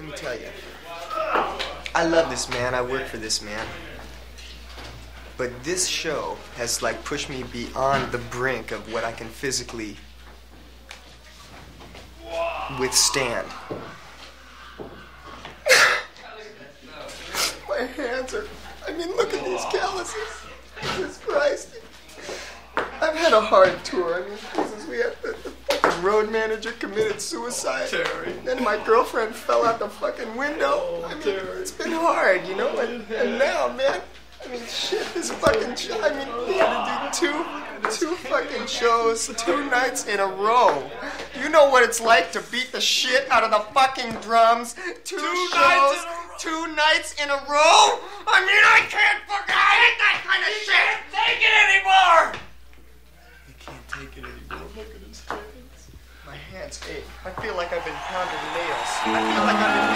let me tell you. I love this man. I work for this man. But this show has like pushed me beyond the brink of what I can physically withstand. My hands are, look at these calluses. Jesus Christ. I've had a hard tour. Jesus, we had the fucking road manager committed suicide. Terry. Then my girlfriend fell out the fucking window. It's been hard, you know? And now, man, shit, this fucking show. We had to do two fucking shows, 2 nights in a row. You know what it's like to beat the shit out of the fucking drums. Two shows, 2 nights in a row? I can't fucking take that kind of shit! Take it anymore! I can't take it anymore. Look at his hands. My hands ache. I feel like I've been pounding nails. I feel like I've been